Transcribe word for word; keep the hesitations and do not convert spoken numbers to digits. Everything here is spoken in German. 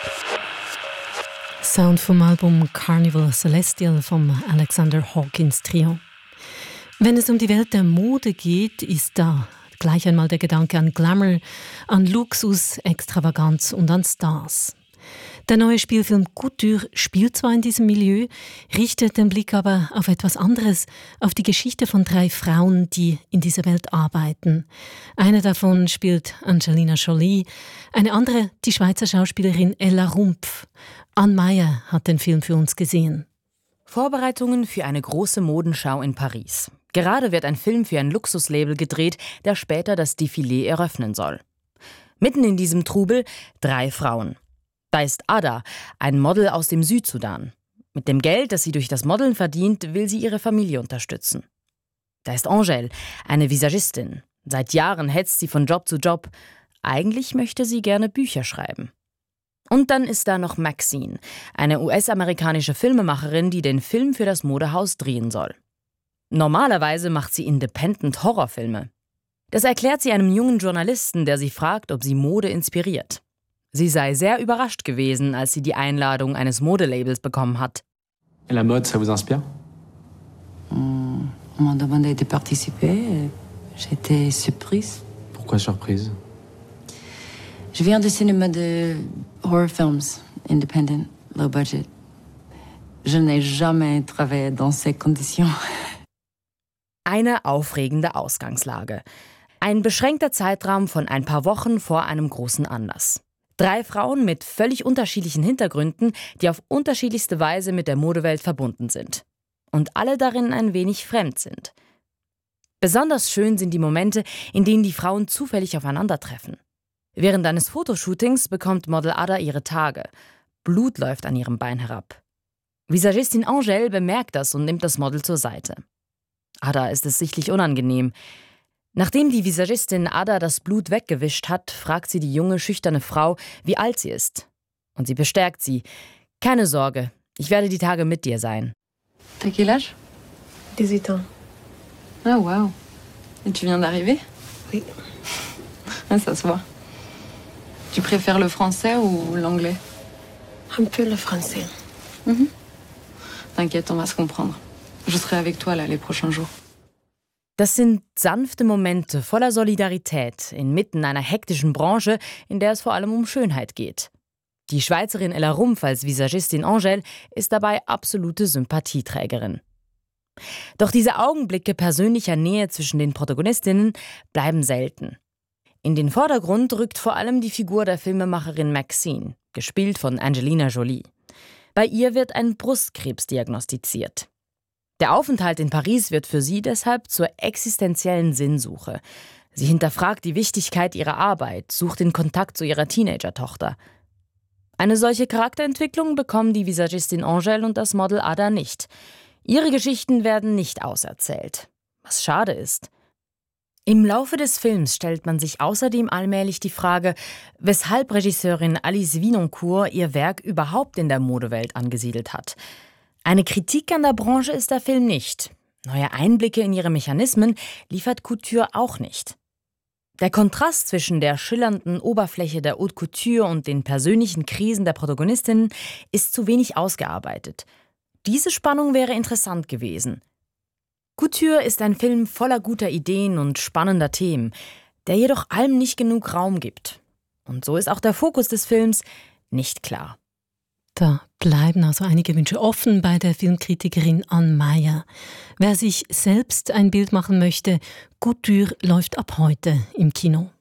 Sound vom Album Carnival Celestial vom Alexander Hawkins Trio. Wenn es um die Welt der Mode geht, ist da gleich einmal der Gedanke an Glamour, an Luxus, Extravaganz und an Stars. Der neue Spielfilm Couture spielt zwar in diesem Milieu, richtet den Blick aber auf etwas anderes, auf die Geschichte von drei Frauen, die in dieser Welt arbeiten. Eine davon spielt Angelina Jolie, eine andere die Schweizer Schauspielerin Ella Rumpf. Anne Meyer hat den Film für uns gesehen. Vorbereitungen für eine große Modenschau in Paris. Gerade wird ein Film für ein Luxuslabel gedreht, der später das Défilé eröffnen soll. Mitten in diesem Trubel drei Frauen. Da ist Ada, ein Model aus dem Südsudan. Mit dem Geld, das sie durch das Modeln verdient, will sie ihre Familie unterstützen. Da ist Angèle, eine Visagistin. Seit Jahren hetzt sie von Job zu Job. Eigentlich möchte sie gerne Bücher schreiben. Und dann ist da noch Maxine, eine U S-amerikanische Filmemacherin, die den Film für das Modehaus drehen soll. Normalerweise macht sie Independent-Horrorfilme. Das erklärt sie einem jungen Journalisten, der sie fragt, ob sie Mode inspiriert. Sie sei sehr überrascht gewesen, als sie die Einladung eines Modelabels bekommen hat. Et la mode, ça vous inspire? On m'a demandé de participer. J'étais surprise. Pourquoi surprise? Je viens du cinéma de horror films, independent, low budget. Je n'ai jamais travaillé dans ces conditions. Eine aufregende Ausgangslage. Ein beschränkter Zeitraum von ein paar Wochen vor einem großen Anlass. Drei Frauen mit völlig unterschiedlichen Hintergründen, die auf unterschiedlichste Weise mit der Modewelt verbunden sind. Und alle darin ein wenig fremd sind. Besonders schön sind die Momente, in denen die Frauen zufällig aufeinandertreffen. Während eines Fotoshootings bekommt Model Ada ihre Tage. Blut läuft an ihrem Bein herab. Visagistin Angèle bemerkt das und nimmt das Model zur Seite. Ada ist es sichtlich unangenehm. Nachdem die Visagistin Ada das Blut weggewischt hat, fragt sie die junge, schüchterne Frau, wie alt sie ist. Und sie bestärkt sie. Keine Sorge, ich werde die Tage mit dir sein. T'as quel âge? dix-huit ans. Ah, wow. Et tu viens d'arriver? Oui. Ah, ça se voit. Tu préfères le français ou l'anglais? Un peu le français. Mhm. T'inquiète, on va se comprendre. Je serai avec toi là les prochains jours. Das sind sanfte Momente voller Solidarität inmitten einer hektischen Branche, in der es vor allem um Schönheit geht. Die Schweizerin Ella Rumpf als Visagistin Angèle ist dabei absolute Sympathieträgerin. Doch diese Augenblicke persönlicher Nähe zwischen den Protagonistinnen bleiben selten. In den Vordergrund rückt vor allem die Figur der Filmemacherin Maxine, gespielt von Angelina Jolie. Bei ihr wird ein Brustkrebs diagnostiziert. Der Aufenthalt in Paris wird für sie deshalb zur existenziellen Sinnsuche. Sie hinterfragt die Wichtigkeit ihrer Arbeit, sucht den Kontakt zu ihrer Teenager-Tochter. Eine solche Charakterentwicklung bekommen die Visagistin Angèle und das Model Ada nicht. Ihre Geschichten werden nicht auserzählt, was schade ist. Im Laufe des Films stellt man sich außerdem allmählich die Frage, weshalb Regisseurin Alice Winoncourt ihr Werk überhaupt in der Modewelt angesiedelt hat. Eine Kritik an der Branche ist der Film nicht. Neue Einblicke in ihre Mechanismen liefert Couture auch nicht. Der Kontrast zwischen der schillernden Oberfläche der Haute Couture und den persönlichen Krisen der Protagonistinnen ist zu wenig ausgearbeitet. Diese Spannung wäre interessant gewesen. Couture ist ein Film voller guter Ideen und spannender Themen, der jedoch allem nicht genug Raum gibt. Und so ist auch der Fokus des Films nicht klar. Da bleiben also einige Wünsche offen bei der Filmkritikerin Anne Meyer. Wer sich selbst ein Bild machen möchte, Couture läuft ab heute im Kino.